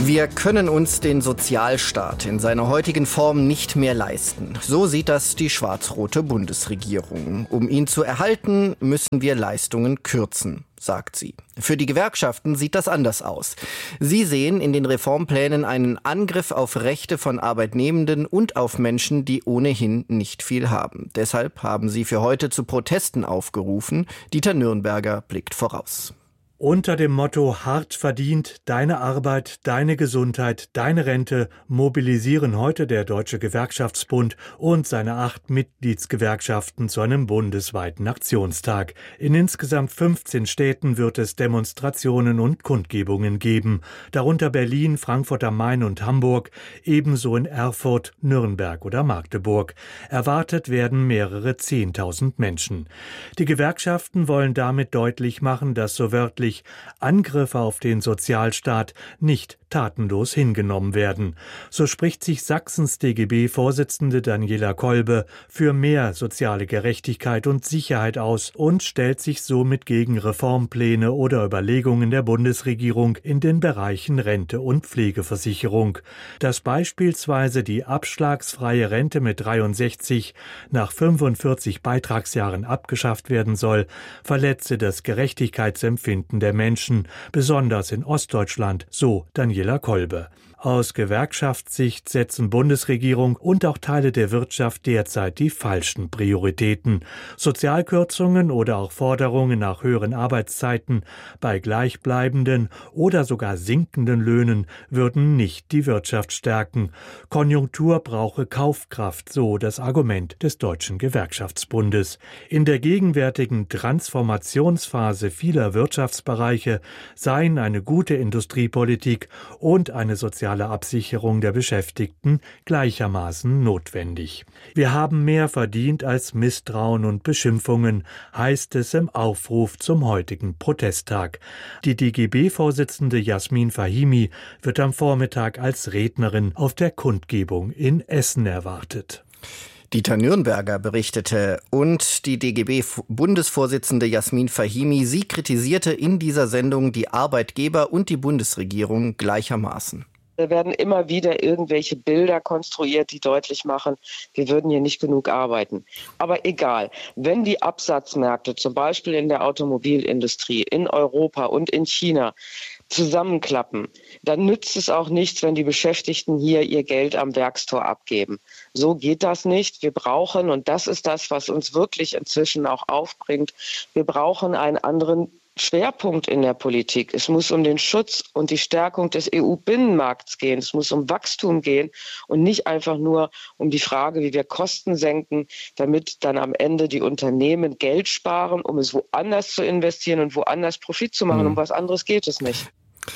Wir können uns den Sozialstaat in seiner heutigen Form nicht mehr leisten. So sieht das die schwarz-rote Bundesregierung. Um ihn zu erhalten, müssen wir Leistungen kürzen, sagt sie. Für die Gewerkschaften sieht das anders aus. Sie sehen in den Reformplänen einen Angriff auf Rechte von Arbeitnehmenden und auf Menschen, die ohnehin nicht viel haben. Deshalb haben sie für heute zu Protesten aufgerufen. Dieter Nürnberger blickt voraus. Unter dem Motto Hart verdient, deine Arbeit, deine Gesundheit, deine Rente mobilisieren heute der Deutsche Gewerkschaftsbund und seine 8 Mitgliedsgewerkschaften zu einem bundesweiten Aktionstag. In insgesamt 15 Städten wird es Demonstrationen und Kundgebungen geben, darunter Berlin, Frankfurt am Main und Hamburg, ebenso in Erfurt, Nürnberg oder Magdeburg. Erwartet werden mehrere 10.000 Menschen. Die Gewerkschaften wollen damit deutlich machen, dass so wörtlich Angriffe auf den Sozialstaat nicht tatenlos hingenommen werden. So spricht sich Sachsens DGB-Vorsitzende Daniela Kolbe für mehr soziale Gerechtigkeit und Sicherheit aus und stellt sich somit gegen Reformpläne oder Überlegungen der Bundesregierung in den Bereichen Rente und Pflegeversicherung. Dass beispielsweise die abschlagsfreie Rente mit 63 nach 45 Beitragsjahren abgeschafft werden soll, verletze das Gerechtigkeitsempfinden der Menschen, besonders in Ostdeutschland, so Daniela Kolbe. Aus Gewerkschaftssicht setzen Bundesregierung und auch Teile der Wirtschaft derzeit die falschen Prioritäten. Sozialkürzungen oder auch Forderungen nach höheren Arbeitszeiten bei gleichbleibenden oder sogar sinkenden Löhnen würden nicht die Wirtschaft stärken. Konjunktur brauche Kaufkraft, so das Argument des Deutschen Gewerkschaftsbundes. In der gegenwärtigen Transformationsphase vieler Wirtschaftsbereiche seien eine gute Industriepolitik und eine soziale Absicherung der Beschäftigten gleichermaßen notwendig. Wir haben mehr verdient als Misstrauen und Beschimpfungen, heißt es im Aufruf zum heutigen Protesttag. Die DGB-Vorsitzende Jasmin Fahimi wird am Vormittag als Rednerin auf der Kundgebung in Essen erwartet. Dieter Nürnberger berichtete und die DGB-Bundesvorsitzende Jasmin Fahimi, sie kritisierte in dieser Sendung die Arbeitgeber und die Bundesregierung gleichermaßen. Da werden immer wieder irgendwelche Bilder konstruiert, die deutlich machen, wir würden hier nicht genug arbeiten. Aber egal, wenn die Absatzmärkte zum Beispiel in der Automobilindustrie in Europa und in China zusammenklappen, dann nützt es auch nichts, wenn die Beschäftigten hier ihr Geld am Werkstor abgeben. So geht das nicht. Wir brauchen, und das ist das, was uns wirklich inzwischen auch aufbringt, wir brauchen einen anderen Schwerpunkt in der Politik. Es muss um den Schutz und die Stärkung des EU-Binnenmarkts gehen. Es muss um Wachstum gehen und nicht einfach nur um die Frage, wie wir Kosten senken, damit dann am Ende die Unternehmen Geld sparen, um es woanders zu investieren und woanders Profit zu machen. Um was anderes geht es nicht.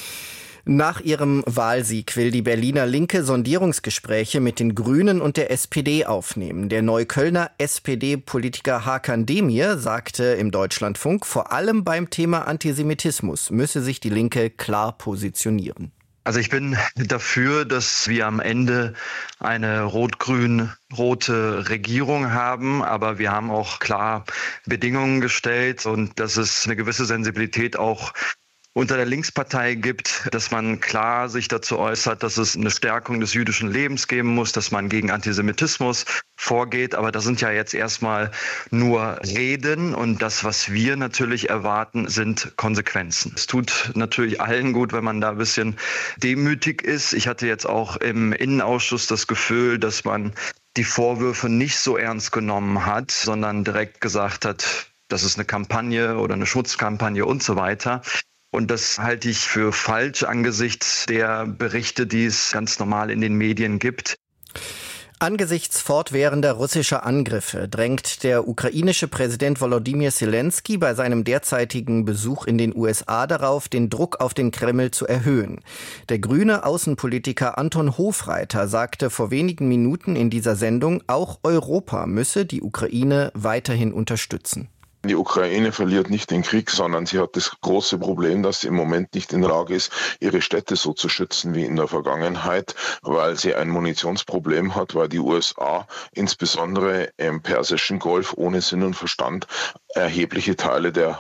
Nach ihrem Wahlsieg will die Berliner Linke Sondierungsgespräche mit den Grünen und der SPD aufnehmen. Der Neuköllner SPD-Politiker Hakan Demir sagte im Deutschlandfunk, vor allem beim Thema Antisemitismus müsse sich die Linke klar positionieren. Also ich bin dafür, dass wir am Ende eine rot-grün-rote Regierung haben, aber wir haben auch klar Bedingungen gestellt und dass es eine gewisse Sensibilität auch unter der Linkspartei gibt, dass man klar sich dazu äußert, dass es eine Stärkung des jüdischen Lebens geben muss, dass man gegen Antisemitismus vorgeht. Aber das sind ja jetzt erstmal nur Reden und das, was wir natürlich erwarten, sind Konsequenzen. Es tut natürlich allen gut, wenn man da ein bisschen demütig ist. Ich hatte jetzt auch im Innenausschuss das Gefühl, dass man die Vorwürfe nicht so ernst genommen hat, sondern direkt gesagt hat, das ist eine Kampagne oder eine Schutzkampagne und so weiter. Und das halte ich für falsch angesichts der Berichte, die es ganz normal in den Medien gibt. Angesichts fortwährender russischer Angriffe drängt der ukrainische Präsident Volodymyr Zelensky bei seinem derzeitigen Besuch in den USA darauf, den Druck auf den Kreml zu erhöhen. Der grüne Außenpolitiker Anton Hofreiter sagte vor wenigen Minuten in dieser Sendung, auch Europa müsse die Ukraine weiterhin unterstützen. Die Ukraine verliert nicht den Krieg, sondern sie hat das große Problem, dass sie im Moment nicht in der Lage ist, ihre Städte so zu schützen wie in der Vergangenheit, weil sie ein Munitionsproblem hat, weil die USA insbesondere im Persischen Golf ohne Sinn und Verstand erhebliche Teile der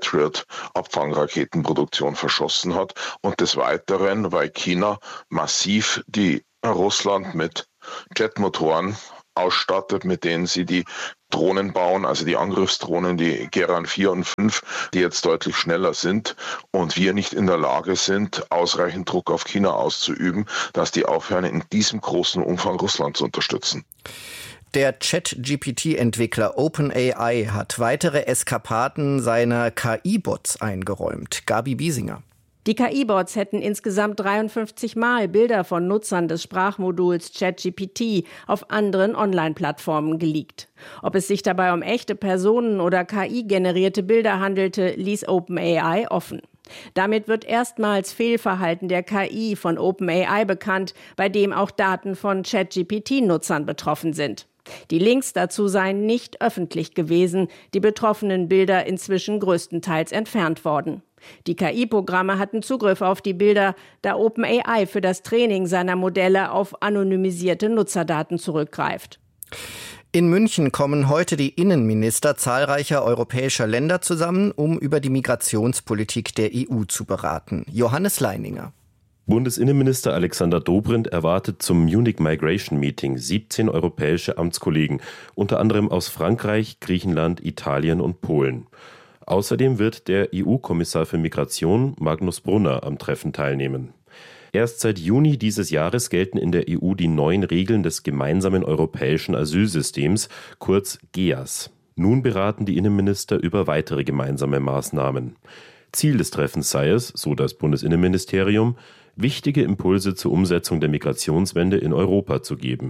Patriot-Abfangraketenproduktion verschossen hat und des Weiteren, weil China massiv die Russland mit Jetmotoren ausstattet, mit denen sie die Drohnen bauen, also die Angriffsdrohnen, die Geran 4 und 5, die jetzt deutlich schneller sind und wir nicht in der Lage sind, ausreichend Druck auf China auszuüben, dass die aufhören, in diesem großen Umfang Russland zu unterstützen. Der Chat-GPT-Entwickler OpenAI hat weitere Eskapaden seiner KI-Bots eingeräumt. Gabi Biesinger. Die KI-Bots hätten insgesamt 53 Mal Bilder von Nutzern des Sprachmoduls ChatGPT auf anderen Online-Plattformen geleakt. Ob es sich dabei um echte Personen oder KI-generierte Bilder handelte, ließ OpenAI offen. Damit wird erstmals Fehlverhalten der KI von OpenAI bekannt, bei dem auch Daten von ChatGPT-Nutzern betroffen sind. Die Links dazu seien nicht öffentlich gewesen, die betroffenen Bilder inzwischen größtenteils entfernt worden. Die KI-Programme hatten Zugriff auf die Bilder, da OpenAI für das Training seiner Modelle auf anonymisierte Nutzerdaten zurückgreift. In München kommen heute die Innenminister zahlreicher europäischer Länder zusammen, um über die Migrationspolitik der EU zu beraten. Johannes Leininger. Bundesinnenminister Alexander Dobrindt erwartet zum Munich Migration Meeting 17 europäische Amtskollegen, unter anderem aus Frankreich, Griechenland, Italien und Polen. Außerdem wird der EU-Kommissar für Migration Magnus Brunner am Treffen teilnehmen. Erst seit Juni dieses Jahres gelten in der EU die neuen Regeln des gemeinsamen europäischen Asylsystems, kurz GEAS. Nun beraten die Innenminister über weitere gemeinsame Maßnahmen. Ziel des Treffens sei es, so das Bundesinnenministerium, wichtige Impulse zur Umsetzung der Migrationswende in Europa zu geben.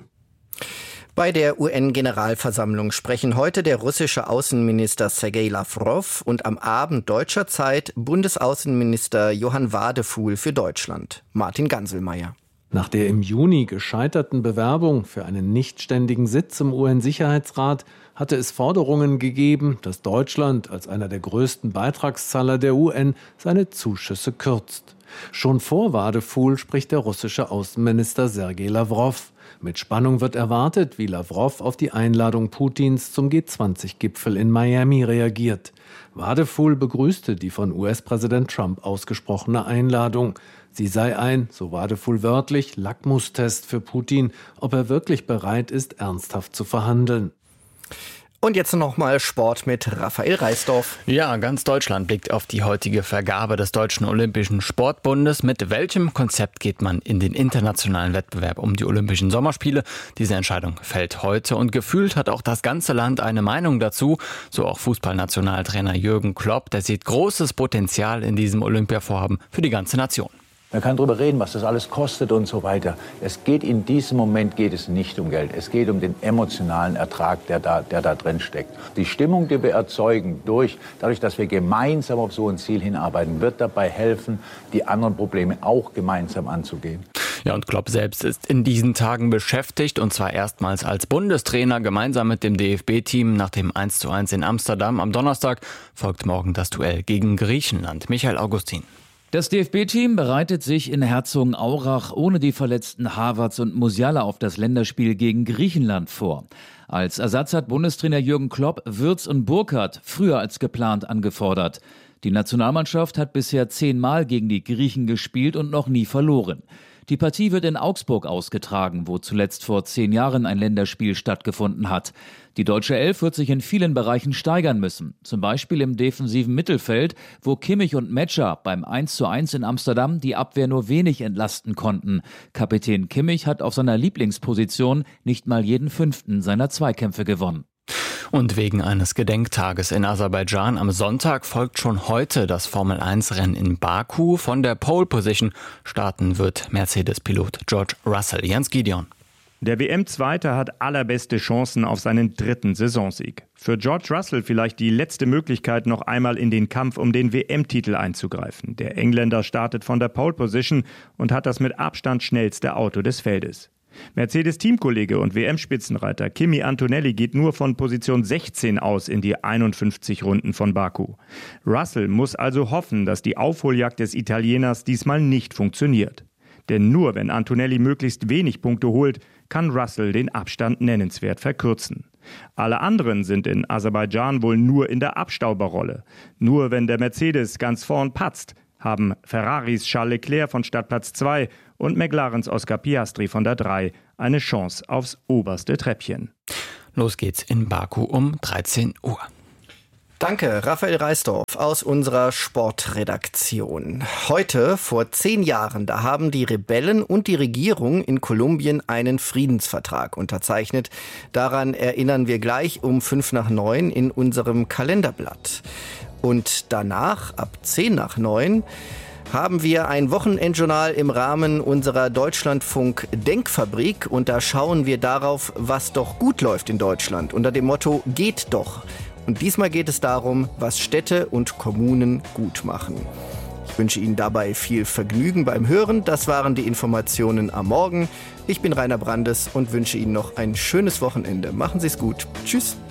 Bei der UN-Generalversammlung sprechen heute der russische Außenminister Sergei Lavrov und am Abend deutscher Zeit Bundesaußenminister Johann Wadefuhl für Deutschland. Martin Ganselmeier. Nach der im Juni gescheiterten Bewerbung für einen nichtständigen Sitz im UN-Sicherheitsrat hatte es Forderungen gegeben, dass Deutschland als einer der größten Beitragszahler der UN seine Zuschüsse kürzt. Schon vor Wadefuhl spricht der russische Außenminister Sergei Lavrov. Mit Spannung wird erwartet, wie Lavrov auf die Einladung Putins zum G20-Gipfel in Miami reagiert. Wadefuhl begrüßte die von US-Präsident Trump ausgesprochene Einladung. Sie sei ein, so Wadefuhl wörtlich, Lackmustest für Putin, ob er wirklich bereit ist, ernsthaft zu verhandeln. Und jetzt nochmal Sport mit Raphael Reisdorf. Ja, ganz Deutschland blickt auf die heutige Vergabe des Deutschen Olympischen Sportbundes. Mit welchem Konzept geht man in den internationalen Wettbewerb um die Olympischen Sommerspiele? Diese Entscheidung fällt heute und gefühlt hat auch das ganze Land eine Meinung dazu. So auch Fußballnationaltrainer Jürgen Klopp, der sieht großes Potenzial in diesem Olympiavorhaben für die ganze Nation. Man kann darüber reden, was das alles kostet und so weiter. In diesem Moment geht es nicht um Geld. Es geht um den emotionalen Ertrag, der da drin steckt. Die Stimmung, die wir erzeugen, dadurch, dass wir gemeinsam auf so ein Ziel hinarbeiten, wird dabei helfen, die anderen Probleme auch gemeinsam anzugehen. Ja, und Klopp selbst ist in diesen Tagen beschäftigt, und zwar erstmals als Bundestrainer gemeinsam mit dem DFB-Team. Nach dem 1:1 in Amsterdam am Donnerstag folgt morgen das Duell gegen Griechenland. Michael Augustin. Das DFB-Team bereitet sich in Herzogenaurach ohne die verletzten Havertz und Musiala auf das Länderspiel gegen Griechenland vor. Als Ersatz hat Bundestrainer Jürgen Klopp Wirtz und Burkhardt früher als geplant angefordert. Die Nationalmannschaft hat bisher 10 Mal gegen die Griechen gespielt und noch nie verloren. Die Partie wird in Augsburg ausgetragen, wo zuletzt vor 10 Jahren ein Länderspiel stattgefunden hat. Die deutsche Elf wird sich in vielen Bereichen steigern müssen. Zum Beispiel im defensiven Mittelfeld, wo Kimmich und Metscher beim 1:1 in Amsterdam die Abwehr nur wenig entlasten konnten. Kapitän Kimmich hat auf seiner Lieblingsposition nicht mal jeden 5. seiner Zweikämpfe gewonnen. Und wegen eines Gedenktages in Aserbaidschan am Sonntag folgt schon heute das Formel-1-Rennen in Baku. Von der Pole Position starten wird Mercedes-Pilot George Russell. Jens Gideon. Der WM-Zweiter hat allerbeste Chancen auf seinen 3. Saisonsieg. Für George Russell vielleicht die letzte Möglichkeit, noch einmal in den Kampf um den WM-Titel einzugreifen. Der Engländer startet von der Pole Position und hat das mit Abstand schnellste Auto des Feldes. Mercedes-Teamkollege und WM-Spitzenreiter Kimi Antonelli geht nur von Position 16 aus in die 51 Runden von Baku. Russell muss also hoffen, dass die Aufholjagd des Italieners diesmal nicht funktioniert. Denn nur wenn Antonelli möglichst wenig Punkte holt, kann Russell den Abstand nennenswert verkürzen. Alle anderen sind in Aserbaidschan wohl nur in der Abstauberrolle. Nur wenn der Mercedes ganz vorn patzt, haben Ferraris Charles Leclerc von Startplatz 2 und McLarens Oscar Piastri von der 3 eine Chance aufs oberste Treppchen. Los geht's in Baku um 13 Uhr. Danke, Raphael Reisdorf aus unserer Sportredaktion. Heute, vor 10 Jahren, da haben die Rebellen und die Regierung in Kolumbien einen Friedensvertrag unterzeichnet. Daran erinnern wir gleich um 8:55 in unserem Kalenderblatt. Und danach, ab 8:10, haben wir ein Wochenendjournal im Rahmen unserer Deutschlandfunk-Denkfabrik. Und da schauen wir darauf, was doch gut läuft in Deutschland, unter dem Motto "Geht doch". Und diesmal geht es darum, was Städte und Kommunen gut machen. Ich wünsche Ihnen dabei viel Vergnügen beim Hören. Das waren die Informationen am Morgen. Ich bin Rainer Brandes und wünsche Ihnen noch ein schönes Wochenende. Machen Sie es gut. Tschüss.